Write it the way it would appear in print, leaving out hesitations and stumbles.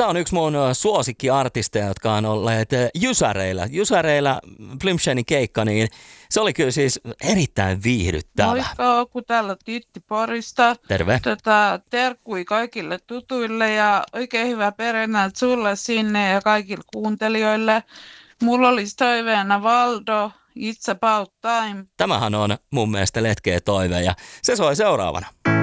Tämä on yksi mun suosikkiartisteja, jotka on olleet Jysäreillä Flymshenin keikka, niin se oli kyllä siis erittäin viihdyttävä. Moikka, kun täällä Titti Porista. Terve. Terkkui kaikille tutuille ja oikein hyvää perjantaita sulle sinne ja kaikille kuuntelijoille. Mulla olisi toiveena Valdo, It's About Time. Tämähän on mun mielestä letkeä toive ja se soi seuraavana.